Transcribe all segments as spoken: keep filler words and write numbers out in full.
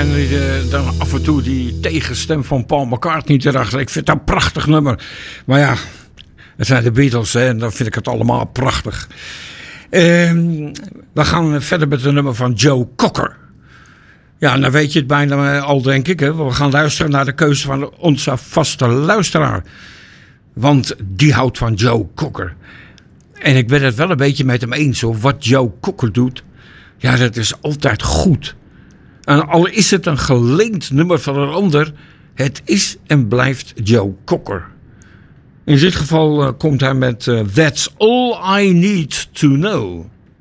En uh, dan af en toe die tegenstem van Paul McCartney erachter. Ik vind dat een prachtig nummer. Maar ja, het zijn de Beatles, hè, en dan vind ik het allemaal prachtig. Uh, we gaan verder met het nummer van Joe Cocker. Ja, dan weet je het bijna al, denk ik. Hè. We gaan luisteren naar de keuze van onze vaste luisteraar. Want die houdt van Joe Cocker. En ik ben het wel een beetje met hem eens, hoor. Wat Joe Cocker doet, ja, dat is altijd goed. En al is het een geleend nummer van een ander, het is en blijft Joe Cocker. In dit geval uh, komt hij met uh, That's All I Need To Know.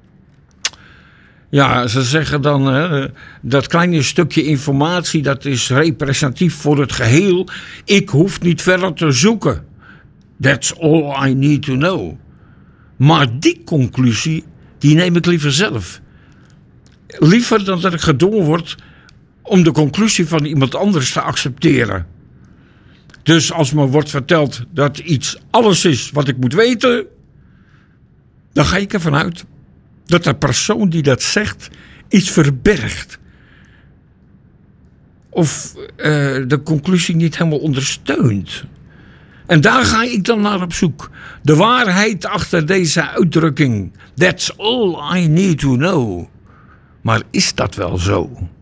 Ja, ze zeggen dan, uh, dat kleine stukje informatie, dat is representatief voor het geheel. Ik hoef niet verder te zoeken. That's all I need to know. Maar die conclusie, die neem ik liever zelf. Liever dan dat ik gedwongen word om de conclusie van iemand anders te accepteren. Dus als me wordt verteld dat iets alles is wat ik moet weten, dan ga ik ervan uit dat de persoon die dat zegt iets verbergt. Of uh, de conclusie niet helemaal ondersteunt. En daar ga ik dan naar op zoek. De waarheid achter deze uitdrukking. That's all I need to know. Maar is dat wel zo?